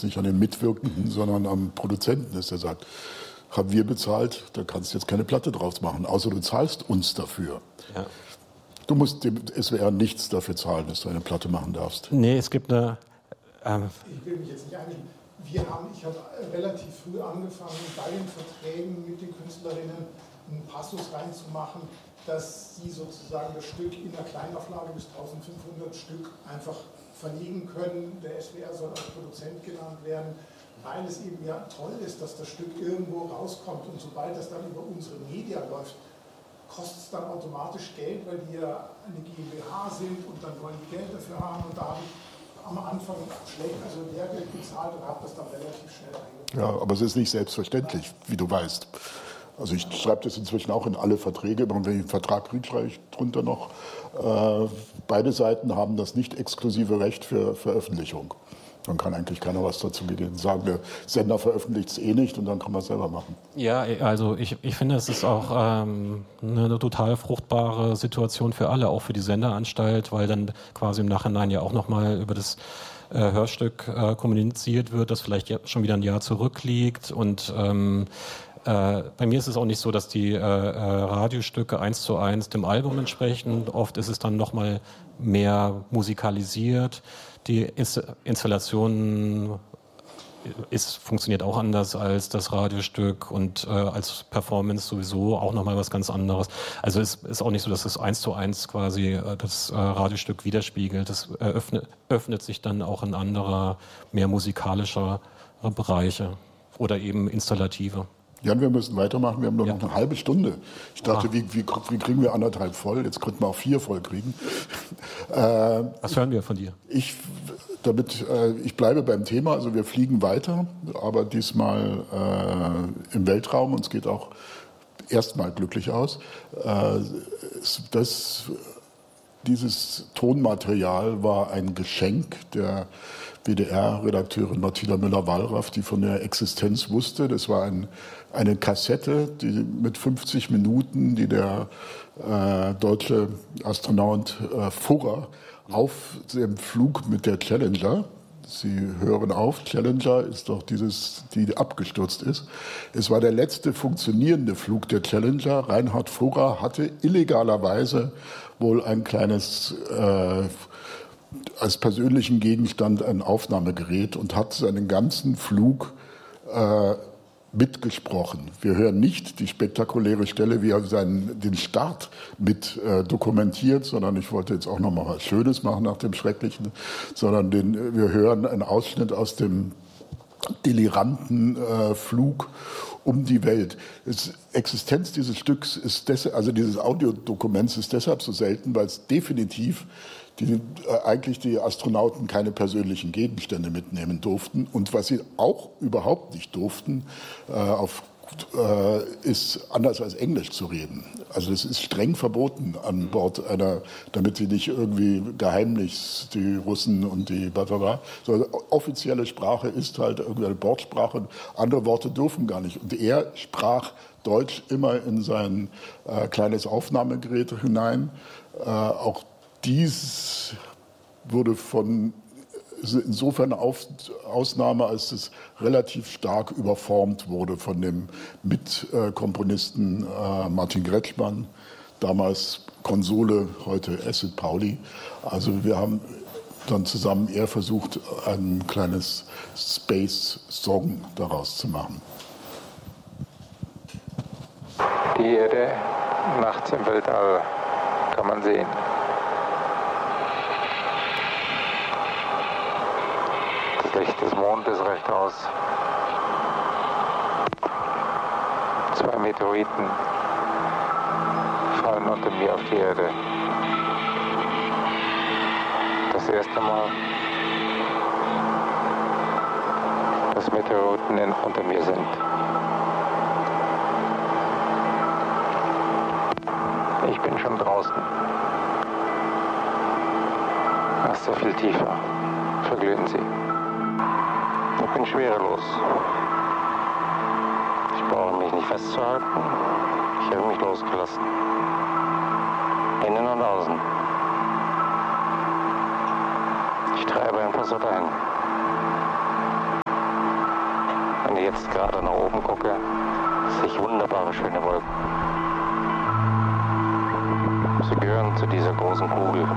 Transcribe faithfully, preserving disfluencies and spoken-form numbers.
es nicht an den Mitwirkenden, sondern am Produzenten ist, der sagt, haben wir bezahlt, da kannst du jetzt keine Platte draus machen, außer du zahlst uns dafür. Ja. Du musst dem S W R nichts dafür zahlen, dass du eine Platte machen darfst. Nee, es gibt eine... Ähm ich will mich jetzt nicht einigen. Wir haben, ich habe relativ früh angefangen, bei den Verträgen mit den Künstlerinnen einen Passus reinzumachen, dass sie sozusagen das Stück in der Kleinauflage bis eintausendfünfhundert Stück einfach verlegen können. Der S W R soll als Produzent genannt werden, weil es eben ja toll ist, dass das Stück irgendwo rauskommt. Und sobald das dann über unsere Media läuft, kostet es dann automatisch Geld, weil die ja eine GmbH sind und dann wollen die Geld dafür haben. Und da habe ich am Anfang schlecht, also Lehrgeld bezahlt und habe das dann relativ schnell eingebaut. Ja, aber es ist nicht selbstverständlich, wie du weißt. Also ich schreibe das inzwischen auch in alle Verträge, und wenn ich einen Vertrag kriege, schreibe ich drunter noch, äh, beide Seiten haben das nicht exklusive Recht für Veröffentlichung. Dann kann eigentlich keiner was dazu sagen. Der Sender veröffentlicht es eh nicht und dann kann man es selber machen. Ja, also ich, ich finde, es ist auch ähm, eine total fruchtbare Situation für alle, auch für die Sendeanstalt, weil dann quasi im Nachhinein ja auch nochmal über das äh, Hörstück äh, kommuniziert wird, das vielleicht ja schon wieder ein Jahr zurückliegt. Und ähm, äh, bei mir ist es auch nicht so, dass die äh, äh, Radiostücke eins zu eins dem Album entsprechen. Oft ist es dann nochmal mehr musikalisiert. Die Installation ist, funktioniert auch anders als das Radiostück und äh, als Performance sowieso auch nochmal was ganz anderes. Also es ist auch nicht so, dass es eins zu eins quasi äh, das äh, Radiostück widerspiegelt. Das öffnet, öffnet sich dann auch in anderer, mehr musikalischer Bereiche oder eben installative. Jan, wir müssen weitermachen. Wir haben nur ja. noch eine halbe Stunde. Ich dachte, wie, wie, wie kriegen wir anderthalb voll? Jetzt könnten wir auch vier voll kriegen. äh, Was hören wir von dir? Ich, damit, äh, ich bleibe beim Thema. Also wir fliegen weiter, aber diesmal äh, im Weltraum. Und es geht auch erstmal glücklich aus. Äh, das, dieses Tonmaterial war ein Geschenk der W D R-Redakteurin Martina Müller-Wallraff, die von der Existenz wusste. Das war ein, eine Kassette die mit fünfzig Minuten, die der äh, deutsche Astronaut äh, Furrer auf dem Flug mit der Challenger, Sie hören auf, Challenger ist doch dieses, die abgestürzt ist. Es war der letzte funktionierende Flug der Challenger. Reinhard Furrer hatte illegalerweise wohl ein kleines äh, als persönlichen Gegenstand ein Aufnahmegerät und hat seinen ganzen Flug äh, mitgesprochen. Wir hören nicht die spektakuläre Stelle, wie er seinen, den Start mit äh, dokumentiert, sondern ich wollte jetzt auch noch mal was Schönes machen nach dem Schrecklichen, sondern den, wir hören einen Ausschnitt aus dem deliranten äh, Flug um die Welt. Die Existenz dieses Stücks ist deshalb, also dieses Audiodokuments ist deshalb so selten, weil es definitiv die, äh, eigentlich die Astronauten keine persönlichen Gegenstände mitnehmen durften. Und was sie auch überhaupt nicht durften, äh, auf, äh, ist anders als Englisch zu reden. Also das ist streng verboten an Bord einer, damit sie nicht irgendwie geheimlich die Russen und die blablabla. So, offizielle Sprache ist halt irgendwie eine Bordsprache. Andere Worte dürfen gar nicht. Und er sprach Deutsch immer in sein äh, kleines Aufnahmegerät hinein. Äh, auch dies wurde von insofern auf, Ausnahme, als es relativ stark überformt wurde von dem Mitkomponisten äh, Martin Kretschmann, damals Konsole, heute Acid Pauli. Also wir haben dann zusammen eher versucht, ein kleines Space-Song daraus zu machen. Die Erde nachts im Weltall kann man sehen. Das Licht des Mondes reicht aus. Zwei Meteoriten fallen unter mir auf die Erde. Das erste Mal, dass Meteoriten unter mir sind. Ich bin schon draußen. Erst sehr viel tiefer verglühen sie. Ich bin schwerelos. Ich brauche mich nicht festzuhalten. Ich habe mich losgelassen. Innen und außen. Ich treibe einfach so dahin. jetzt gerade nach oben gucke, sehe ich wunderbare, schöne Wolken. Sie gehören zu dieser großen Kugel.